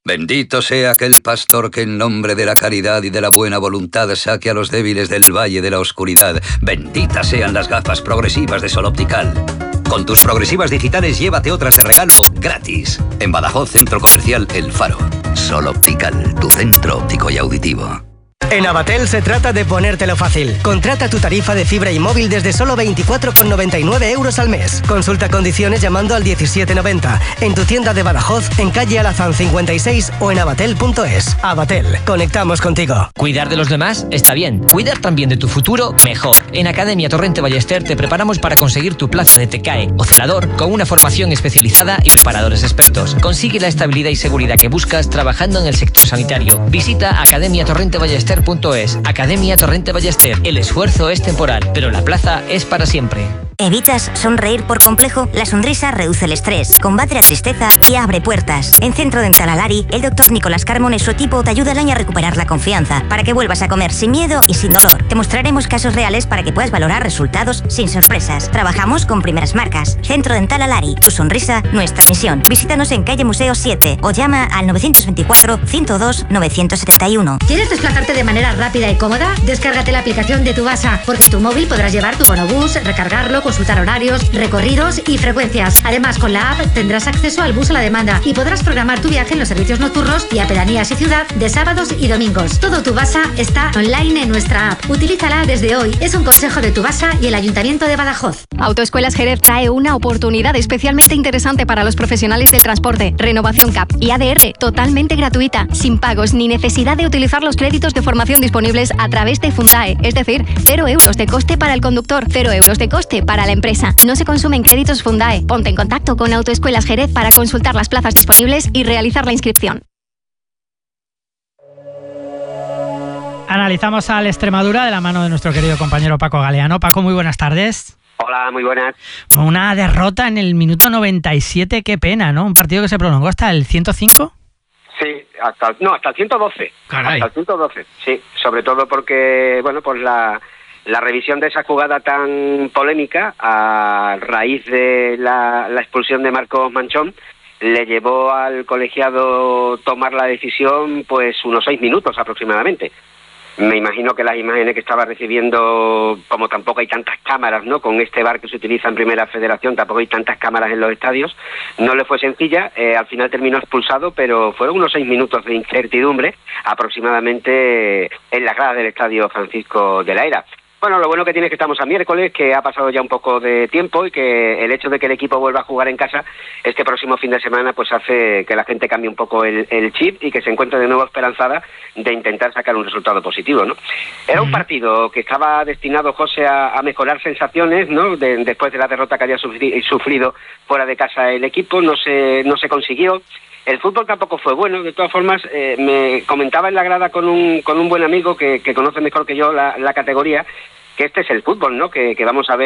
Bendito sea aquel pastor que en nombre de la caridad y de la buena voluntad saque a los débiles del valle de la oscuridad. Benditas sean las gafas progresivas de Sol Optical. Con tus progresivas digitales llévate otras de regalo gratis. En Badajoz, Centro Comercial El Faro. Sol Optical, tu centro óptico y auditivo. En Avatel se trata de ponértelo fácil. Contrata tu tarifa de fibra y móvil desde solo 24,99 euros al mes. Consulta condiciones llamando al 1790. En tu tienda de Badajoz, en calle Alazán 56 o en avatel.es. Avatel, conectamos contigo. Cuidar de los demás está bien. Cuidar también de tu futuro, mejor. En Academia Torrente Ballester te preparamos para conseguir tu plaza de TCAE o celador con una formación especializada y preparadores expertos. Consigue la estabilidad y seguridad que buscas trabajando en el sector sanitario. Visita academiatorrenteballester.es. Academia Torrente Ballester. El esfuerzo es temporal, pero la plaza es para siempre. ¿Evitas sonreír por complejo? La sonrisa reduce el estrés, combate la tristeza y abre puertas. En Centro Dental Alari, el doctor Nicolás Carmona y su equipo te ayudan a recuperar la confianza para que vuelvas a comer sin miedo y sin dolor. Te mostraremos casos reales para que puedas valorar resultados sin sorpresas. Trabajamos con primeras marcas. Centro Dental Alari, tu sonrisa, nuestra misión. Visítanos en calle Museo 7 o llama al 924-102-971. ¿Quieres desplazarte de manera rápida y cómoda? Descárgate la aplicación de Tubasa, porque en tu móvil podrás llevar tu bonobús, recargarlo, consultar horarios, recorridos y frecuencias. Además, con la app tendrás acceso al bus a la demanda y podrás programar tu viaje en los servicios nocturnos y a pedanías y ciudad de sábados y domingos. Todo Tubasa está online en nuestra app. Utilízala desde hoy. Es un consejo de Tubasa y el Ayuntamiento de Badajoz. Autoescuelas Jerez trae una oportunidad especialmente interesante para los profesionales del transporte. Renovación CAP y ADR totalmente gratuita, sin pagos ni necesidad de utilizar los créditos de formación disponibles a través de Fundae. Es decir, 0 euros de coste para el conductor, 0 euros de coste para la empresa. No se consumen créditos Fundae. Ponte en contacto con Autoescuelas Jerez para consultar las plazas disponibles y realizar la inscripción. Analizamos al Extremadura de la mano de nuestro querido compañero Paco Galeano. Paco, muy buenas tardes. Hola, muy buenas. Una derrota en el minuto 97, qué pena, ¿no? Un partido que se prolongó hasta el 105. Sí, hasta el 112. Caray. Hasta el 112, sí. Sobre todo porque, bueno, pues la revisión de esa jugada tan polémica a raíz de la expulsión de Marcos Manchón le llevó al colegiado tomar la decisión pues unos 6 minutos aproximadamente. Me imagino que las imágenes que estaba recibiendo, como tampoco hay tantas cámaras, ¿no? Con este VAR que se utiliza en Primera Federación, tampoco hay tantas cámaras en los estadios, no le fue sencilla, al final terminó expulsado, pero fueron unos 6 minutos de incertidumbre aproximadamente en la grada del Estadio Francisco de la Era. Bueno, lo bueno que tiene es que estamos a miércoles, que ha pasado ya un poco de tiempo y que el hecho de que el equipo vuelva a jugar en casa este próximo fin de semana pues hace que la gente cambie un poco el chip y que se encuentre de nuevo esperanzada de intentar sacar un resultado positivo, ¿no? Era un partido que estaba destinado, José, a mejorar sensaciones, ¿no? Después de la derrota que había sufrido fuera de casa el equipo, no se consiguió. El fútbol tampoco fue bueno. De todas formas, me comentaba en la grada con un buen amigo que conoce mejor que yo la categoría, que este es el fútbol, ¿no? Que vamos a ver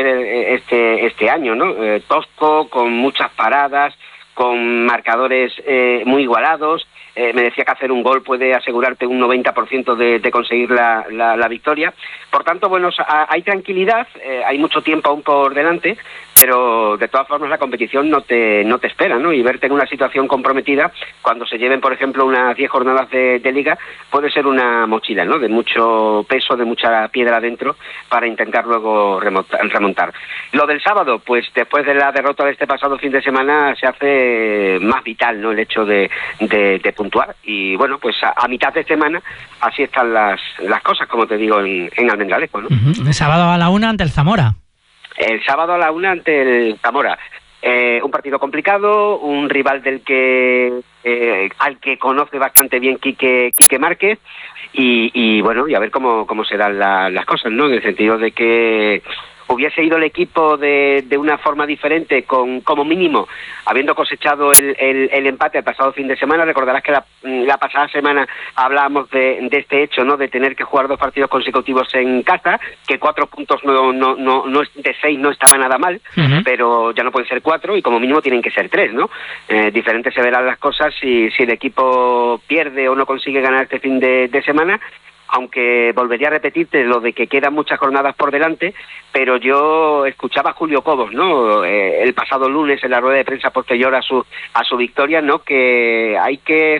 este año, ¿no? Tosco, con muchas paradas, con marcadores muy igualados. Me decía que hacer un gol puede asegurarte un 90% de conseguir la victoria. Por tanto, bueno, hay tranquilidad, hay mucho tiempo aún por delante, pero de todas formas la competición no te espera, ¿no? Y verte en una situación comprometida cuando se lleven, por ejemplo, unas 10 jornadas de liga, puede ser una mochila, ¿no? De mucho peso, de mucha piedra adentro para intentar luego remontar. Lo del sábado, pues después de la derrota de este pasado fin de semana se hace más vital, ¿no? El hecho de puntuar. Y bueno, pues a mitad de semana así están las cosas, como te digo, en Almendralejo, ¿no? El sábado a la 1 ante el Zamora. El sábado a la 1 ante el Zamora. Un partido complicado, un rival del al que conoce bastante bien Quique Márquez y bueno, y a ver cómo se dan las cosas, ¿no? En el sentido de que hubiese ido el equipo de una forma diferente, como mínimo, habiendo cosechado el empate el pasado fin de semana. Recordarás que la pasada semana hablábamos de este hecho, ¿no? De tener que jugar 2 partidos consecutivos en casa, que 4 puntos no de 6 no estaba nada mal, pero ya no pueden ser 4 y como mínimo tienen que ser 3, ¿no? Diferente se verán las cosas si el equipo pierde o no consigue ganar este fin de semana. Aunque volvería a repetirte lo de que quedan muchas jornadas por delante, pero yo escuchaba a Julio Cobos, ¿no? El pasado lunes en la rueda de prensa posterior a su victoria, ¿no? Que hay que